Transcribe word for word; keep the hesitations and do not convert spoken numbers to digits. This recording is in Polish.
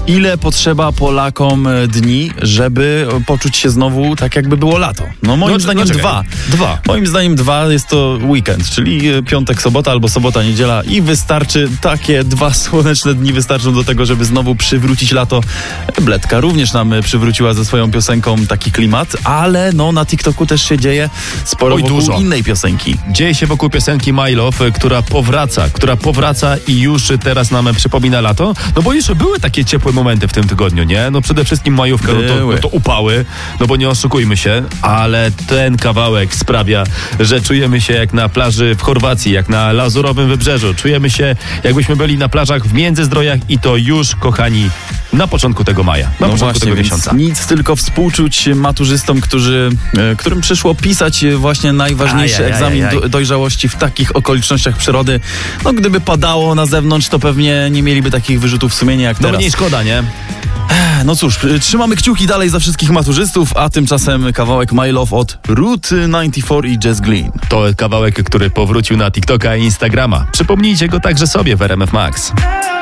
ile potrzeba Polakom e, dni, żeby poczuć się znowu tak, jakby było lato? No moim No, zdaniem no, dwa. Dwa. Moim zdaniem dwa jest to weekend, czyli e, piątek, sobota albo sobota, niedziela i wystarczy, takie dwa słoneczne dni wystarczą do tego, żeby znowu przywrócić lato. Bledka również nam e, przywróciła ze swoją piosenką taki klimat, ale no na TikToku też się dzieje sporo Oj, wokół dużo. innej piosenki. Dzieje się wokół piosenki My Love, która powraca, która powraca i już teraz nam przypomina lato. No bo już były takie ciepłe momenty w tym tygodniu, nie? No przede wszystkim majówka, no to, Były. no to upały, no bo nie oszukujmy się, ale ten kawałek sprawia, że czujemy się jak na plaży w Chorwacji, jak na Lazurowym Wybrzeżu. Czujemy się, jakbyśmy byli na plażach w Międzyzdrojach i to już, kochani, na początku tego maja, na No początku właśnie, tego więc miesiąca. nic, tylko współczuć maturzystom, którzy, e, którym przyszło pisać e, właśnie najważniejszy Ajajajaj. egzamin do, dojrzałości w takich okolicznościach przyrody. No gdyby padało na zewnątrz, to pewnie nie mieliby takich wyrzutów sumienia jak No teraz. mniej szkoda, nie? No cóż, e, trzymamy kciuki dalej za wszystkich maturzystów, a tymczasem kawałek My Love od Route dziewięćdziesiąt cztery i Jess Glynn. To kawałek, który powrócił na TikToka i Instagrama. Przypomnijcie go także sobie w R M F Max.